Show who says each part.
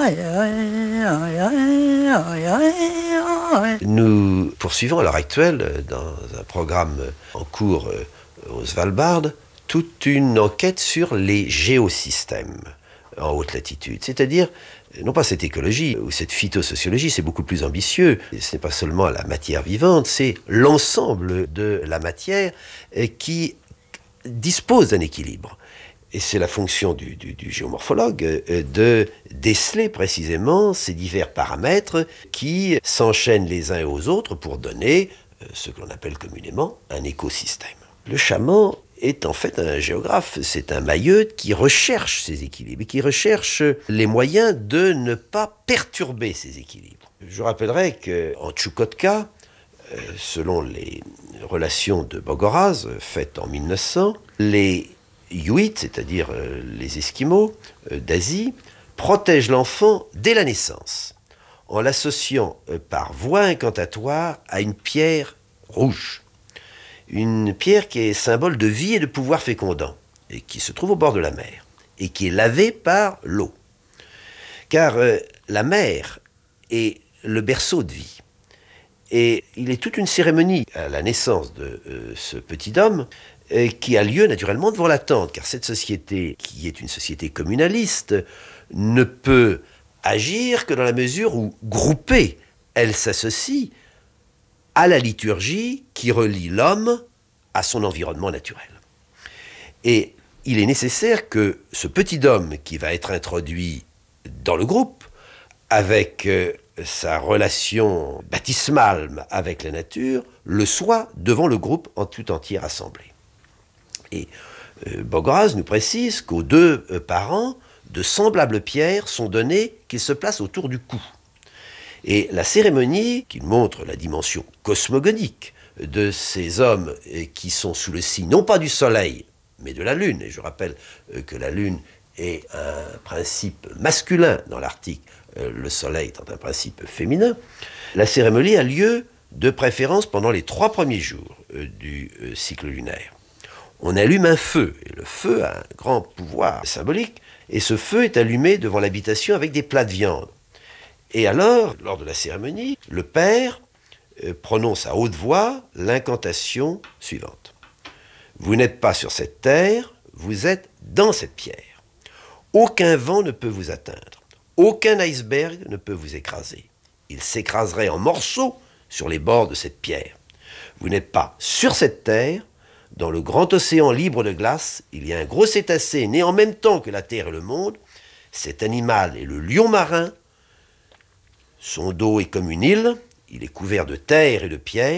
Speaker 1: Nous poursuivons à l'heure actuelle, dans un programme en cours au Svalbard, toute une enquête sur les géosystèmes en haute latitude, c'est-à-dire non pas cette écologie ou cette phytosociologie, c'est beaucoup plus ambitieux. Ce n'est pas seulement la matière vivante, c'est l'ensemble de la matière qui dispose d'un équilibre. Et c'est la fonction du géomorphologue de déceler précisément ces divers paramètres qui s'enchaînent les uns aux autres pour donner ce que l'on appelle communément un écosystème. Le chaman est en fait un géographe, c'est un mailleute qui recherche ces équilibres et qui recherche les moyens de ne pas perturber ces équilibres. Je rappellerai qu'en Tchoukotka, selon les relations de Bogoraz faites en 1900, les Inuits, c'est-à-dire les Esquimaux d'Asie, protègent l'enfant dès la naissance, en l'associant par voie incantatoire à une pierre rouge. Une pierre qui est symbole de vie et de pouvoir fécondant, et qui se trouve au bord de la mer, et qui est lavée par l'eau. Car la mer est le berceau de vie. Et il est toute une cérémonie à la naissance de ce petit homme qui a lieu naturellement devant la tente, car cette société, qui est une société communaliste, ne peut agir que dans la mesure où, groupée, elle s'associe à la liturgie qui relie l'homme à son environnement naturel. Et il est nécessaire que ce petit homme qui va être introduit dans le groupe, avec sa relation baptismale avec la nature, le soit devant le groupe en tout entier rassemblé. Et Bogoraz nous précise qu'aux deux parents, de semblables pierres sont données qu'ils se placent autour du cou. Et la cérémonie, qui montre la dimension cosmogonique de ces hommes qui sont sous le signe, non pas du soleil, mais de la lune, et je rappelle que la lune est un principe masculin dans l'Arctique, le soleil étant un principe féminin, la cérémonie a lieu de préférence pendant les 3 premiers jours du cycle lunaire. On allume un feu, et le feu a un grand pouvoir symbolique, et ce feu est allumé devant l'habitation avec des plats de viande. Et alors, lors de la cérémonie, le père prononce à haute voix l'incantation suivante. Vous n'êtes pas sur cette terre, vous êtes dans cette pierre. Aucun vent ne peut vous atteindre, aucun iceberg ne peut vous écraser. Il s'écraserait en morceaux sur les bords de cette pierre. Vous n'êtes pas sur cette terre. Dans le grand océan libre de glace, il y a un gros cétacé né en même temps que la terre et le monde. Cet animal est le lion marin. Son dos est comme une île, il est couvert de terre et de pierres.